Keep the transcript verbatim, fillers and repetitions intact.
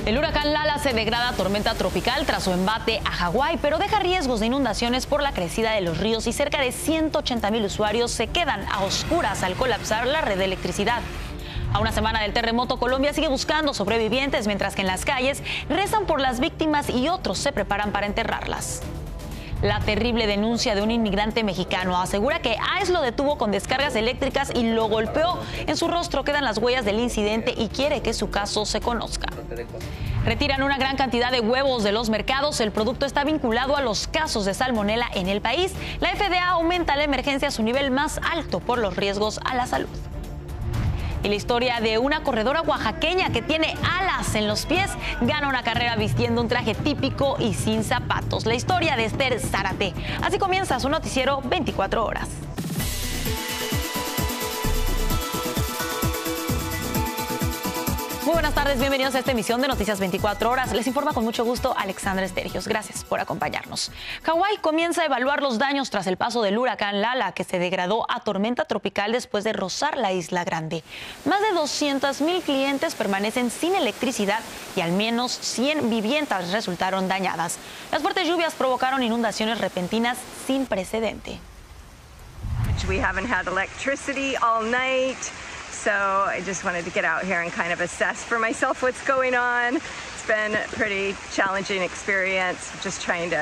El huracán Lala se degrada a tormenta tropical tras su embate a Hawái, pero deja riesgos de inundaciones por la crecida de los ríos y cerca de ciento ochenta mil usuarios se quedan a oscuras al colapsar la red de electricidad. A una semana del terremoto, Colombia sigue buscando sobrevivientes, mientras que en las calles rezan por las víctimas y otros se preparan para enterrarlas. La terrible denuncia de un inmigrante mexicano asegura que ICE lo detuvo con descargas eléctricas y lo golpeó. En su rostro quedan las huellas del incidente y quiere que su caso se conozca. Retiran una gran cantidad de huevos de los mercados. El producto está vinculado a los casos de salmonela en el país. La F D A aumenta la emergencia a su nivel más alto por los riesgos a la salud. Y la historia de una corredora oaxaqueña que tiene alas en los pies gana una carrera vistiendo un traje típico y sin zapatos. La historia de Esther Zárate. Así comienza su noticiero veinticuatro horas. Muy buenas tardes, bienvenidos a esta emisión de Noticias veinticuatro horas. Les informa con mucho gusto Alexandra Estergios. Gracias por acompañarnos. Hawái comienza a evaluar los daños tras el paso del huracán Lala, que se degradó a tormenta tropical después de rozar la Isla Grande. Más de doscientos mil clientes permanecen sin electricidad y al menos cien viviendas resultaron dañadas. Las fuertes lluvias provocaron inundaciones repentinas sin precedente. We haven't had electricity all night. So I just wanted to get out here and kind of assess for myself what's going on. It's been a pretty challenging experience, just trying to